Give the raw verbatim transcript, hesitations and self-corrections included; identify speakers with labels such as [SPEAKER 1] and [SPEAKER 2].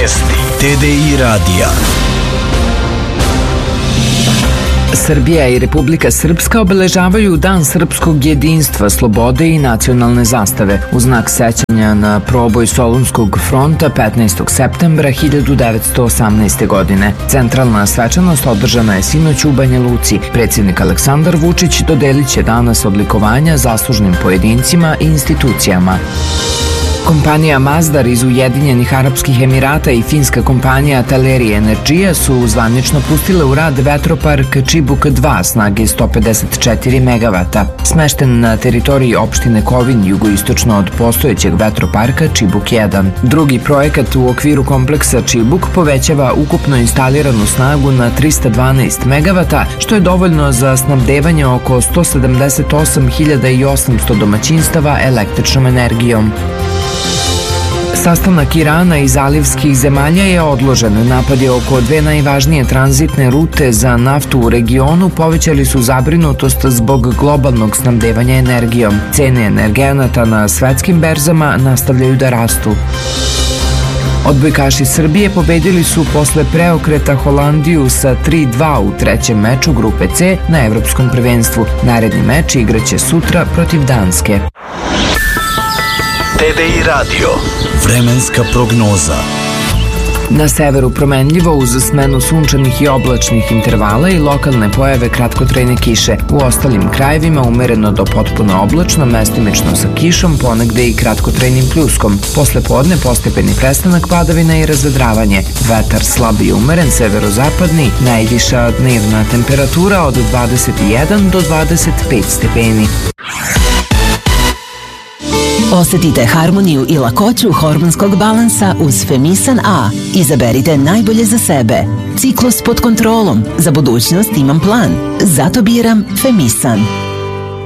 [SPEAKER 1] Vesti T D I radija.
[SPEAKER 2] Srbija i Republika Srpska obeležavaju Dan srpskog jedinstva, slobode i nacionalne zastave u znak sećanja na proboj Solunskog fronta petnaestog septembra hiljadu devetsto osamnaeste. godine. Centralna svečanost održana je sinoć u Banja Luci. Predsjednik Aleksandar Vučić dodelit će danas odlikovanja zaslužnim pojedincima i institucijama. Kompanija Masdar iz Ujedinjenih Arapskih Emirata i finska kompanija Taleri Energia su zvanično pustile u rad vetropark Čibuk dva snage sto pedeset četiri megavata, smešten na teritoriji opštine Kovin jugoistočno od postojećeg vetroparka Čibuk jedan. Drugi projekat u okviru kompleksa Čibuk povećava ukupno instaliranu snagu na trista dvanaest megavata, što je dovoljno za snabdevanje oko sto sedamdeset osam hiljada osamsto domaćinstava električnom energijom. Sastanak Irana i zalivskih zemalja je odložen. Napadi oko dve najvažnije tranzitne rute za naftu u regionu povećali su zabrinutost zbog globalnog snabdevanja energijom. Cene energenata na svetskim berzama nastavljaju da rastu. Odbojkaši Srbije pobedili su posle preokreta Holandiju sa tri dva u trećem meču grupe C na Evropskom prvenstvu. Naredni meč igraće sutra protiv Danske.
[SPEAKER 1] T D I radio. Vremenska prognoza.
[SPEAKER 2] Na severu promenljivo uz smenu sunčanih i oblačnih intervala i lokalne pojave kratkotrajne kiše. U ostalim krajevima umereno do potpuno oblačno, mestimično sa kišom, ponegde i kratkotrajnim pljuskom. Posle podne postepeni prestanak padavina i razvedravanje. Vetar slab i umeren, severozapadni, najviša dnevna temperatura od dvadeset jedan do dvadeset pet stepeni.
[SPEAKER 3] Osetite harmoniju i lakoću hormonskog balansa uz Femisan A. Izaberite najbolje za sebe. Ciklus pod kontrolom. Za budućnost imam plan. Zato biram Femisan.